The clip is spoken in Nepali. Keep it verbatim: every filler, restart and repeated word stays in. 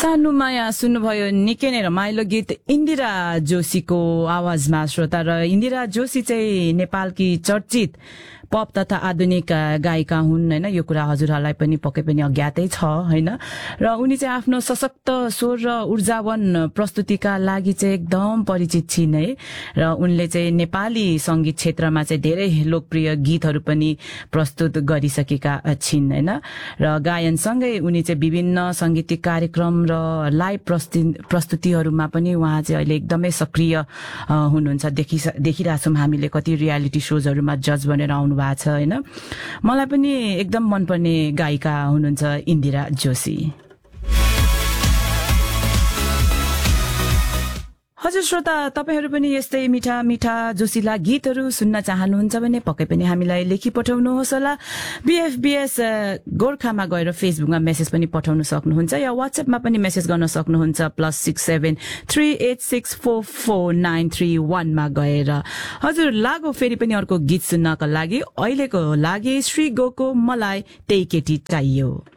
सानुमा यहाँ सुन्नुभयो निकै नै रमाइलो गीत इन्दिरा जोशीको आवाजमा श्रोता। र इन्दिरा जोशी चाहिँ नेपालकी चर्चित पप तथा आधुनिक गायिका हुन् हैन। यो कुरा हजुरहरूलाई पनि पक्कै पनि अज्ञातै छ हैन। र उनी चाहिँ आफ्नो सशक्त स्वर र ऊर्जावान प्रस्तुतिका लागि चाहिँ एकदम परिचित छिन् है। र उनले चाहिँ नेपाली संगीत क्षेत्रमा चाहिँ धेरै लोकप्रिय गीतहरू पनि प्रस्तुत गरिसकेका छिन् हैन। र गायनसँगै उनी चाहिँ विभिन्न सांगीतिक कार्यक्रम र लाइभ प्रस्तुतिहरूमा पनि उहाँ चाहिँ अहिले एकदमै सक्रिय हुनुहुन्छ। देखि देखिरहेछौँ हामीले कति रियालिटी शोजहरूमा जज बनेर आउनु भएको छ हैन। मलाई पनि एकदम मनपर्ने गायिका हुनुहुन्छ इन्दिरा जोशी। हजुर श्रोता, तपाईहरु पनि यस्तै मिठा मिठा जोशीला गीतहरू सुन्न चाहनुहुन्छ भने पक्कै पनि हामीलाई लेखी पठाउनुहोस् होला। बीएफबीएस गोर्खामा गएर फेसबुकमा मेसेज पनि पठाउन सक्नुहुन्छ या व्हाट्सएपमा पनि मेसेज गर्न सक्नुहुन्छ plus six seven three at six four four nine three one मा गएर। हजुर लागो फेरि पनि अर्को गीत सुन्नका लागि अहिलेको लागि श्री गोको मलाई त्यही केटी चाहियो।